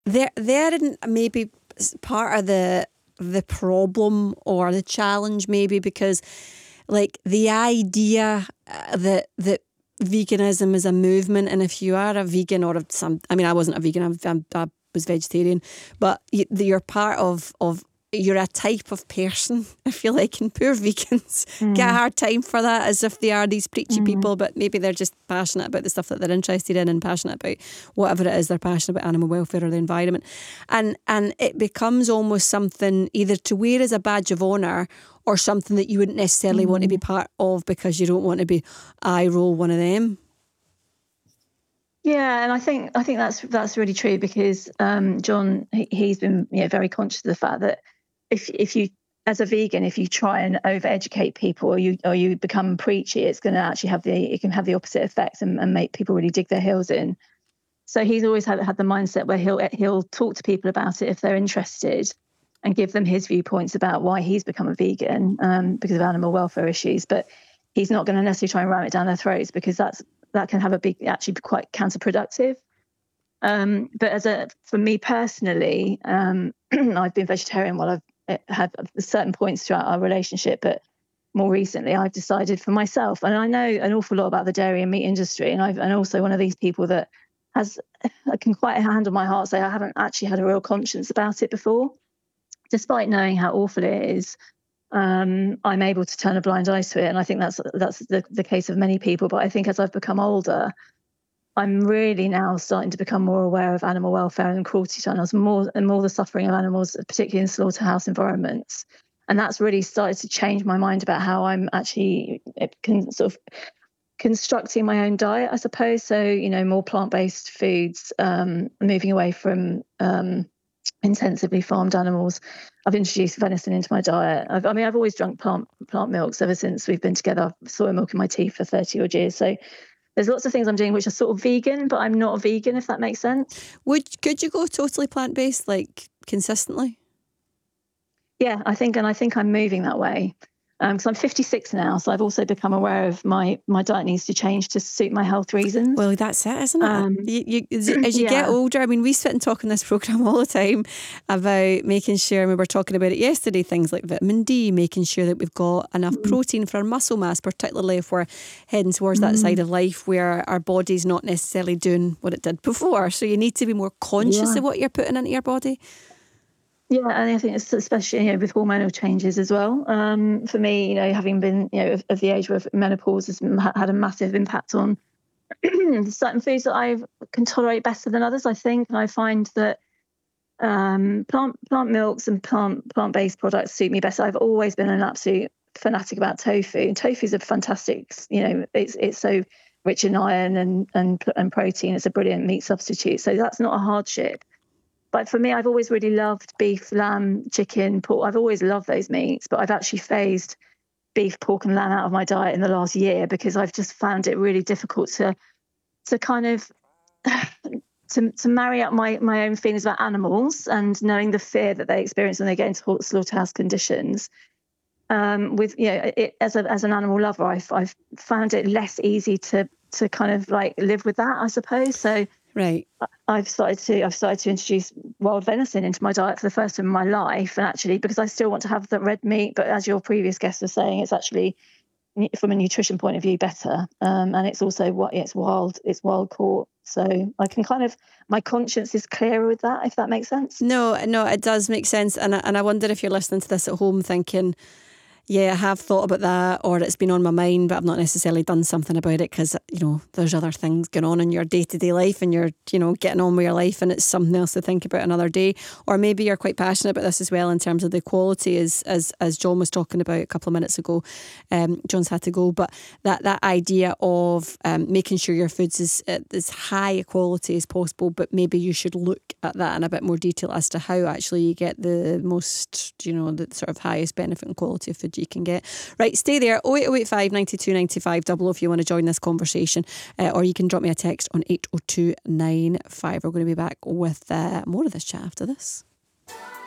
they're in maybe part of the problem or the challenge, maybe, because like the idea that veganism is a movement, and if you are a vegan or I mean, I wasn't a vegan, I was vegetarian, but you're part of you're a type of person, I feel like, and poor vegans get a hard time for that, as if they are these preachy people, but maybe they're just passionate about the stuff that they're interested in and passionate about whatever it is they're passionate about, animal welfare or the environment. And it becomes almost something either to wear as a badge of honour or something that you wouldn't necessarily want to be part of because you don't want to be eye roll one of them. Yeah, and I think that's really true, because John, he's been very conscious of the fact that if you, as a vegan, if you try and over-educate people or you become preachy, it's going to actually have the opposite effect and make people really dig their heels in. So he's always had the mindset where he'll talk to people about it if they're interested and give them his viewpoints about why he's become a vegan because of animal welfare issues. But he's not going to necessarily try and ram it down their throats, because that can have actually be quite counterproductive. But for me personally, I've been vegetarian while I've had certain points throughout our relationship, but more recently I've decided for myself, and I know an awful lot about the dairy and meat industry, and I'm also one of these people that I can quite handle my heart say I haven't actually had a real conscience about it before, despite knowing how awful it is. I'm able to turn a blind eye to it, and I think that's the case of many people. But I think as I've become older, I'm really now starting to become more aware of animal welfare and cruelty to animals, more the suffering of animals, particularly in slaughterhouse environments. And that's really started to change my mind about how I'm actually sort of constructing my own diet, I suppose. So, more plant-based foods, moving away from intensively farmed animals. I've introduced venison into my diet. I've always drunk plant milks ever since we've been together. I've soy milk in my tea for 30 odd years. So there's lots of things I'm doing which are sort of vegan, but I'm not a vegan, if that makes sense. Could you go totally plant-based, like, consistently? Yeah, I think I'm moving that way. Because I'm 56 now, so I've also become aware of my diet needs to change to suit my health reasons. Well, that's it, isn't it? As you get older, I mean, we sit and talk on this programme all the time about making sure, we were talking about it yesterday, things like vitamin D, making sure that we've got enough protein for our muscle mass, particularly if we're heading towards that side of life where our body's not necessarily doing what it did before. So you need to be more conscious of what you're putting into your body. Yeah, and I think it's especially with hormonal changes as well. For me, having been of the age where menopause has had a massive impact on certain foods that I can tolerate better than others, I think. And I find that plant milks and plant-based products suit me better. I've always been an absolute fanatic about tofu, and tofu is a fantastic. It's so rich in iron and protein. It's a brilliant meat substitute, so that's not a hardship. But for me, I've always really loved beef, lamb, chicken, pork. I've always loved those meats, but I've actually phased beef, pork and lamb out of my diet in the last year because I've just found it really difficult to kind of to marry up my own feelings about animals and knowing the fear that they experience when they get into slaughterhouse conditions. With as an animal lover, I've found it less easy to kind of like live with that, I suppose. So right, I've started to introduce wild venison into my diet for the first time in my life, and actually because I still want to have the red meat, but as your previous guest was saying, it's actually from a nutrition point of view better, and it's also it's wild caught, so I can kind of, my conscience is clearer with that, if that makes sense. No, it does make sense, and I wonder if you're listening to this at home thinking, yeah, I have thought about that, or it's been on my mind, but I've not necessarily done something about it because, there's other things going on in your day-to-day life and you're, getting on with your life and it's something else to think about another day. Or maybe you're quite passionate about this as well in terms of the quality, as John was talking about a couple of minutes ago. John's had to go, but that idea of making sure your food's as high a quality as possible, but maybe you should look at that in a bit more detail as to how actually you get the most, the sort of highest benefit and quality of food you can get. Right, stay there. 08085 92 95 00 if you want to join this conversation, or you can drop me a text on 80295. We're going to be back with more of this chat after this.